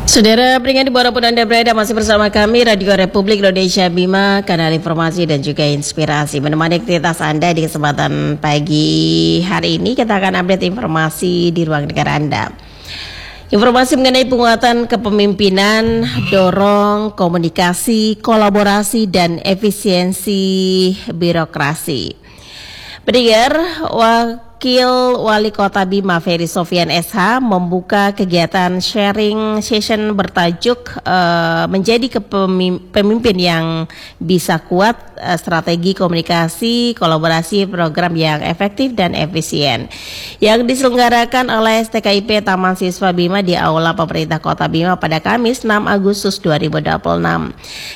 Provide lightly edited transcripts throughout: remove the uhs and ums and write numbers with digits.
Saudara peringatan dimanapun Anda berada, masih bersama kami Radio Republik Indonesia Bima, kanal informasi dan juga inspirasi. Menemani aktivitas Anda di kesempatan pagi hari ini, kita akan update informasi di ruang dengar Anda. Informasi mengenai penguatan kepemimpinan, dorong komunikasi, kolaborasi dan efisiensi birokrasi. Pendengar, Wakil Wali Kota Bima Ferry Sofyan SH membuka kegiatan sharing session bertajuk menjadi pemimpin yang bisa kuat, strategi komunikasi, kolaborasi, program yang efektif dan efisien, yang diselenggarakan oleh STKIP Taman Siswa Bima di Aula Pemerintah Kota Bima pada Kamis 6 Agustus 2026.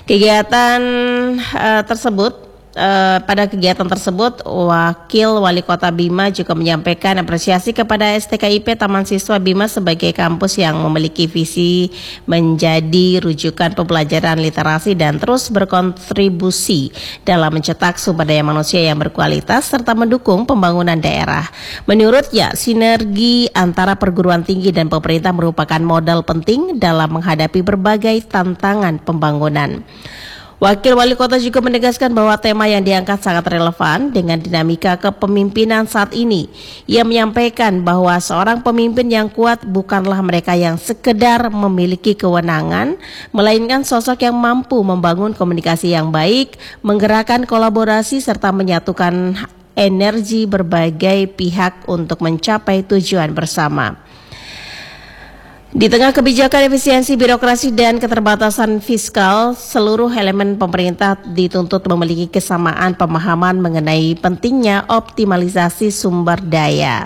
Pada kegiatan tersebut, Wakil Wali Kota Bima juga menyampaikan apresiasi kepada STKIP Taman Siswa Bima sebagai kampus yang memiliki visi menjadi rujukan pembelajaran literasi dan terus berkontribusi dalam mencetak sumber daya manusia yang berkualitas serta mendukung pembangunan daerah. Menurutnya, sinergi antara perguruan tinggi dan pemerintah merupakan modal penting dalam menghadapi berbagai tantangan pembangunan. Wakil Wali Kota juga menegaskan bahwa tema yang diangkat sangat relevan dengan dinamika kepemimpinan saat ini. Ia menyampaikan bahwa seorang pemimpin yang kuat bukanlah mereka yang sekedar memiliki kewenangan, melainkan sosok yang mampu membangun komunikasi yang baik, menggerakkan kolaborasi serta menyatukan energi berbagai pihak untuk mencapai tujuan bersama. Di tengah kebijakan efisiensi birokrasi dan keterbatasan fiskal, seluruh elemen pemerintah dituntut memiliki kesamaan pemahaman mengenai pentingnya optimalisasi sumber daya.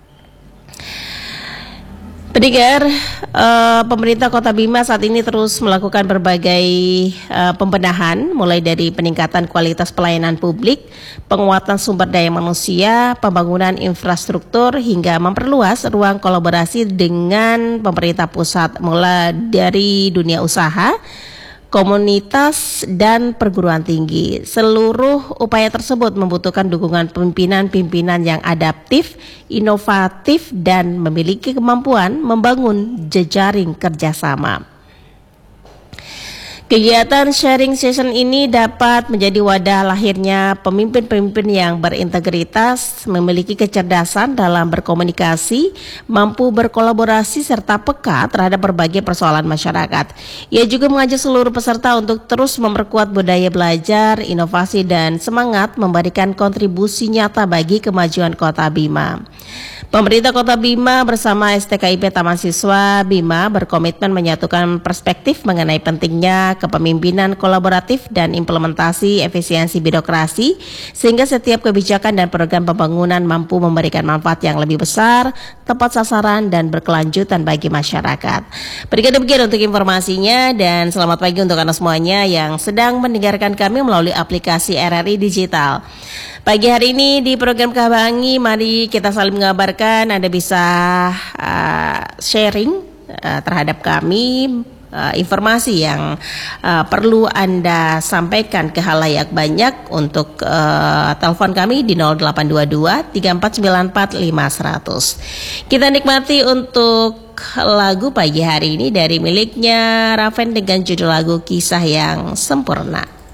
Pendengar, pemerintah Kota Bima saat ini terus melakukan berbagai pembenahan, mulai dari peningkatan kualitas pelayanan publik, penguatan sumber daya manusia, pembangunan infrastruktur, hingga memperluas ruang kolaborasi dengan pemerintah pusat, mulai dari dunia usaha, komunitas, dan perguruan tinggi. Seluruh upaya tersebut membutuhkan dukungan pimpinan-pimpinan yang adaptif, inovatif, dan memiliki kemampuan membangun jejaring kerjasama. Kegiatan sharing session ini dapat menjadi wadah lahirnya pemimpin-pemimpin yang berintegritas, memiliki kecerdasan dalam berkomunikasi, mampu berkolaborasi, serta peka terhadap berbagai persoalan masyarakat. Ia juga mengajak seluruh peserta untuk terus memperkuat budaya belajar, inovasi, dan semangat memberikan kontribusi nyata bagi kemajuan Kota Bima. Pemerintah Kota Bima bersama STKIP Taman Siswa Bima berkomitmen menyatukan perspektif mengenai pentingnya kepemimpinan kolaboratif dan implementasi efisiensi birokrasi, sehingga setiap kebijakan dan program pembangunan mampu memberikan manfaat yang lebih besar, tepat sasaran, dan berkelanjutan bagi masyarakat. Berikan demikian untuk informasinya, dan selamat pagi untuk Anda semuanya yang sedang mendengarkan kami melalui aplikasi RRI Digital. Pagi hari ini di program Kabangi, mari kita saling mengabarkan. Anda bisa sharing terhadap kami informasi yang perlu Anda sampaikan ke halayak banyak untuk telepon kami di 0822 3494 5100. Kita nikmati untuk lagu pagi hari ini dari miliknya Raven dengan judul lagu Kisah yang Sempurna.